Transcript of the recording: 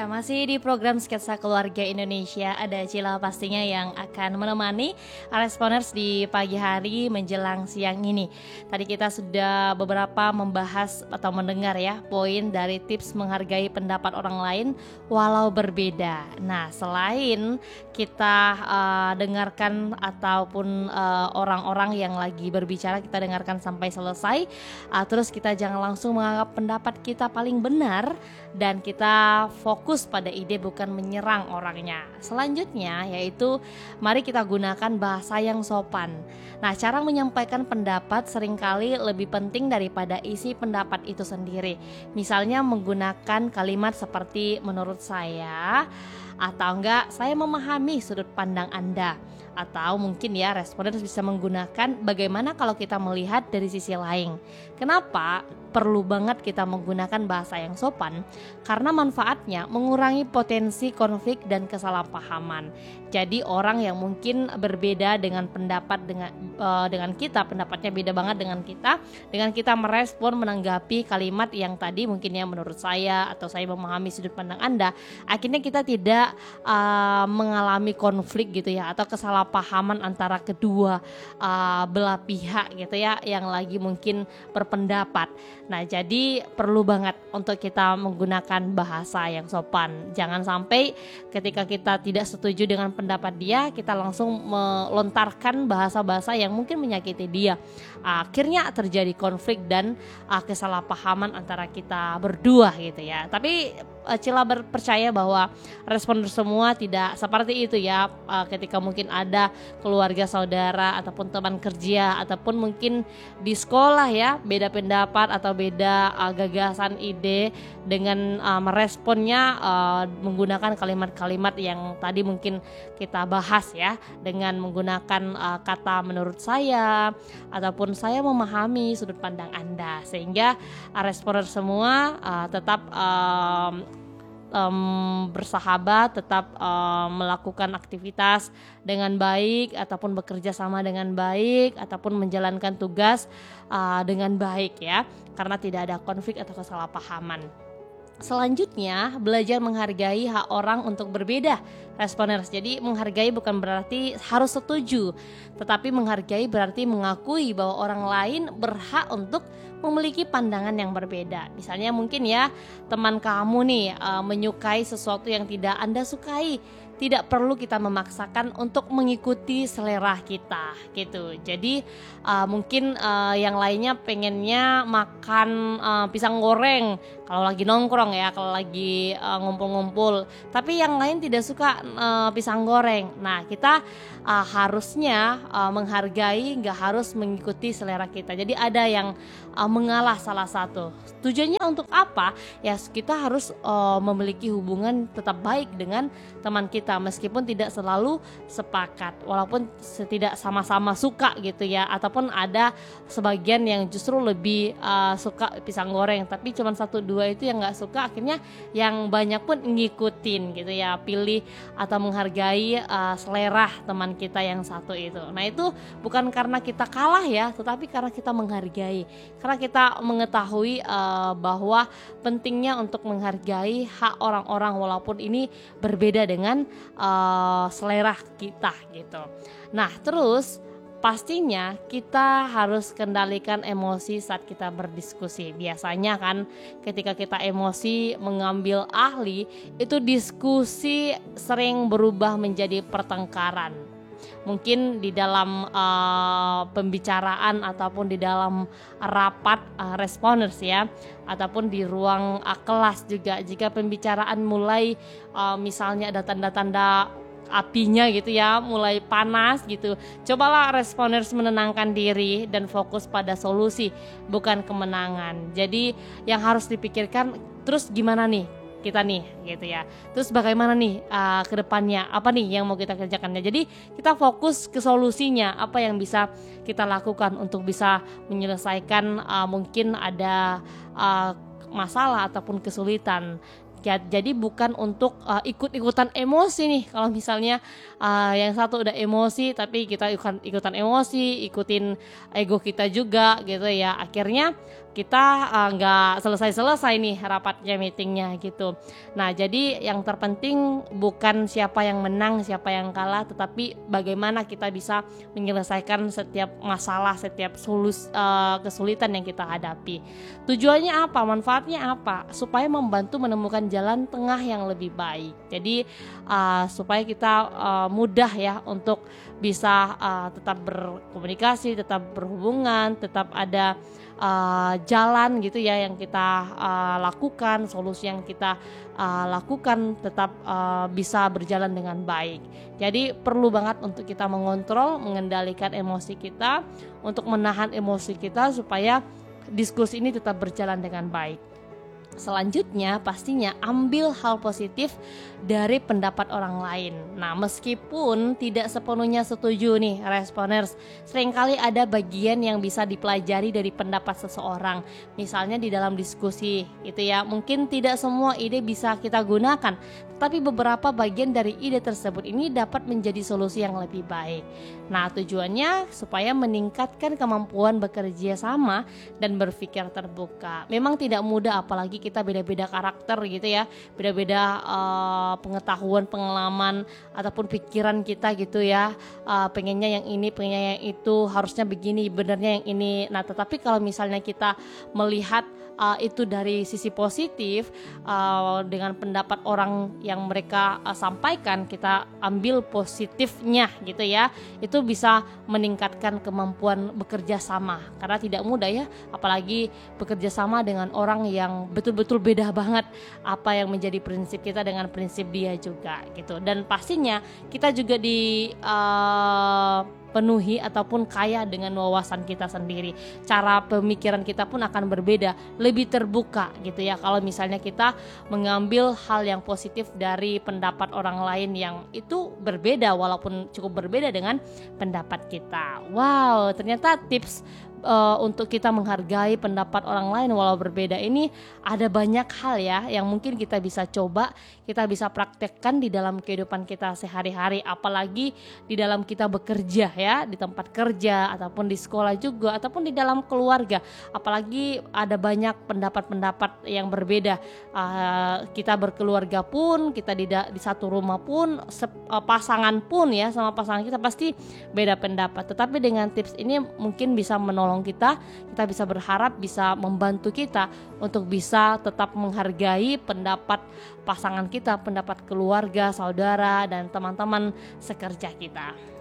Ya, masih di program Sketsa Keluarga Indonesia, ada Cila pastinya yang akan menemani responers di pagi hari menjelang siang ini. Tadi kita sudah beberapa membahas atau mendengar ya poin dari tips menghargai pendapat orang lain walau berbeda. Nah, selain kita dengarkan ataupun orang-orang yang lagi berbicara kita dengarkan sampai selesai, terus kita jangan langsung menganggap pendapat kita paling benar dan kita fokus pada ide bukan menyerang orangnya. Selanjutnya yaitu mari kita gunakan bahasa yang sopan. Nah, cara menyampaikan pendapat seringkali lebih penting daripada isi pendapat itu sendiri. Misalnya menggunakan kalimat seperti menurut saya, atau enggak saya memahami sudut pandang Anda. Atau mungkin ya responders bisa menggunakan bagaimana kalau kita melihat dari sisi lain. Kenapa perlu banget kita menggunakan bahasa yang sopan? Karena manfaatnya mengurangi potensi konflik dan kesalahpahaman. Jadi orang yang mungkin berbeda dengan pendapat dengan kita, pendapatnya beda banget dengan kita merespon menanggapi kalimat yang tadi mungkin ya menurut saya atau saya memahami sudut pandang Anda, akhirnya kita tidak mengalami konflik gitu ya atau kesalahpahaman antara kedua belah pihak gitu ya yang lagi mungkin berpendapat. Nah, jadi perlu banget untuk kita menggunakan bahasa yang sopan. Jangan sampai ketika kita tidak setuju dengan pendapat dia, kita langsung melontarkan bahasa-bahasa yang mungkin menyakiti dia. Akhirnya terjadi konflik dan kesalahpahaman antara kita berdua gitu ya. Tapi Cila percaya bahwa responder semua tidak seperti itu ya. Ketika mungkin ada keluarga saudara ataupun teman kerja ataupun mungkin di sekolah ya beda pendapat atau beda gagasan ide, dengan meresponnya menggunakan kalimat-kalimat yang tadi mungkin kita bahas ya, dengan menggunakan kata menurut saya ataupun saya memahami sudut pandang Anda, sehingga responder semua tetap bersahabat, tetap melakukan aktivitas dengan baik ataupun bekerja sama dengan baik ataupun menjalankan tugas dengan baik ya, karena tidak ada konflik atau kesalahpahaman. Selanjutnya, belajar menghargai hak orang untuk berbeda, responders. Jadi menghargai bukan berarti harus setuju, tetapi menghargai berarti mengakui bahwa orang lain berhak untuk memiliki pandangan yang berbeda. Misalnya mungkin ya teman kamu nih menyukai sesuatu yang tidak Anda sukai, tidak perlu kita memaksakan untuk mengikuti selera kita gitu. Jadi mungkin yang lainnya pengennya makan pisang goreng kalau lagi nongkrong ya, kalau lagi ngumpul-ngumpul, tapi yang lain tidak suka pisang goreng. Nah, kita harusnya menghargai, nggak harus mengikuti selera kita. Jadi ada yang mengalah salah satu. Tujuannya untuk apa? Ya kita harus memiliki hubungan tetap baik dengan teman kita meskipun tidak selalu sepakat, walaupun tidak sama-sama suka gitu ya, ataupun ada sebagian yang justru lebih suka pisang goreng, tapi cuma 1-2 itu yang nggak suka, akhirnya yang banyak pun ngikutin gitu ya, pilih atau menghargai selera teman kita yang satu itu. Nah, itu bukan karena kita kalah ya, tetapi karena kita menghargai, karena kita mengetahui bahwa pentingnya untuk menghargai hak orang-orang walaupun ini berbeda dengan selera kita gitu. Nah, terus pastinya kita harus kendalikan emosi saat kita berdiskusi. Biasanya kan ketika kita emosi mengambil ahli, itu diskusi sering berubah menjadi pertengkaran. Mungkin di dalam pembicaraan ataupun di dalam rapat responders ya, ataupun di ruang kelas juga, jika pembicaraan mulai misalnya ada tanda-tanda apinya gitu ya, mulai panas gitu, cobalah responders menenangkan diri dan fokus pada solusi bukan kemenangan. Jadi yang harus dipikirkan terus gimana nih kita nih gitu ya, terus bagaimana nih ke depannya, apa nih yang mau kita kerjakannya. Jadi kita fokus ke solusinya, apa yang bisa kita lakukan untuk bisa menyelesaikan mungkin ada masalah ataupun kesulitan. Jadi bukan untuk ikut-ikutan emosi nih. Kalau misalnya yang satu udah emosi tapi kita ikutan emosi, ikutin ego kita juga gitu ya. Akhirnya kita nggak selesai-selesai nih rapatnya, meetingnya gitu. Nah, jadi yang terpenting bukan siapa yang menang, siapa yang kalah, tetapi bagaimana kita bisa menyelesaikan setiap masalah, setiap kesulitan yang kita hadapi. Tujuannya apa? Manfaatnya apa? Supaya membantu menemukan jalan tengah yang lebih baik. Jadi supaya kita mudah ya untuk bisa tetap berkomunikasi, tetap berhubungan, tetap ada jalan gitu ya yang kita lakukan, solusi yang kita lakukan tetap bisa berjalan dengan baik. Jadi perlu banget untuk kita mengontrol, mengendalikan emosi kita, untuk menahan emosi kita supaya diskusi ini tetap berjalan dengan baik. Selanjutnya pastinya ambil hal positif dari pendapat orang lain. Nah, meskipun tidak sepenuhnya setuju nih responers, seringkali ada bagian yang bisa dipelajari dari pendapat seseorang. Misalnya di dalam diskusi gitu ya, mungkin tidak semua ide bisa kita gunakan, tapi beberapa bagian dari ide tersebut ini dapat menjadi solusi yang lebih baik. Nah, tujuannya supaya meningkatkan kemampuan bekerja sama dan berpikir terbuka. Memang tidak mudah, apalagi kita beda-beda karakter gitu ya, beda-beda pengetahuan, pengalaman ataupun pikiran kita gitu ya, pengennya yang ini, pengennya yang itu, harusnya begini, benernya yang ini. Nah, tetapi kalau misalnya kita melihat itu dari sisi positif, dengan pendapat orang yang mereka sampaikan, kita ambil positifnya gitu ya, itu bisa meningkatkan kemampuan bekerja sama, karena tidak mudah ya, apalagi bekerja sama dengan orang yang betul-betul beda banget apa yang menjadi prinsip kita dengan prinsip dia juga gitu. Dan pastinya kita juga penuhi ataupun kaya dengan wawasan kita sendiri. Cara pemikiran kita pun akan berbeda, lebih terbuka gitu ya, kalau misalnya kita mengambil hal yang positif dari pendapat orang lain yang itu berbeda, walaupun cukup berbeda dengan pendapat kita. Wow, ternyata tips untuk kita menghargai pendapat orang lain walau berbeda ini ada banyak hal ya yang mungkin kita bisa coba, kita bisa praktekkan di dalam kehidupan kita sehari-hari, apalagi di dalam kita bekerja ya, di tempat kerja ataupun di sekolah juga, ataupun di dalam keluarga. Apalagi ada banyak pendapat-pendapat yang berbeda. Kita berkeluarga pun, kita di satu rumah pun, pasangan pun ya, sama pasangan kita pasti beda pendapat. Tetapi dengan tips ini mungkin bisa menolong kita bisa berharap bisa membantu kita untuk bisa tetap menghargai pendapat pasangan kita, pendapat keluarga, saudara, dan teman-teman sekerja kita.